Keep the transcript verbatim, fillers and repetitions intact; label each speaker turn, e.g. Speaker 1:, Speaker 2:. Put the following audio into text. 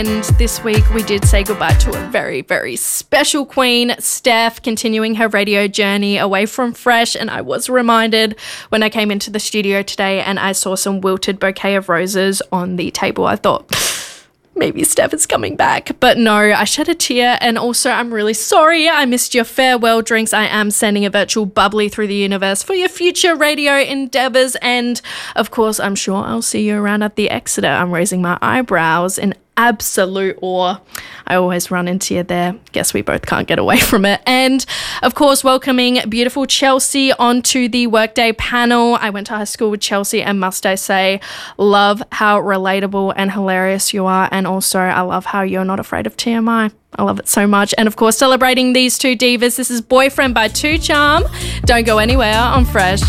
Speaker 1: And this week we did say goodbye to a very, very special queen, Steph, continuing her radio journey away from Fresh. And I was reminded when I came into the studio today and I saw some wilted bouquet of roses on the table, I thought, maybe Steph is coming back. But no, I shed a tear. And also, I'm really sorry I missed your farewell drinks. I am sending a virtual bubbly through the universe for your future radio endeavours. And of course, I'm sure I'll see you around at the Exeter. I'm raising my eyebrows in absolute awe. I always run into you there. Guess we both can't get away from it. And of course, welcoming beautiful Chelsea onto the Workday panel. I went to high school with Chelsea and must I say, love how relatable and hilarious you are. And also, I love how you're not afraid of T M I. I love it so much. And of course, celebrating these two divas, this is Boyfriend by Two Charm. Don't go anywhere on Fresh.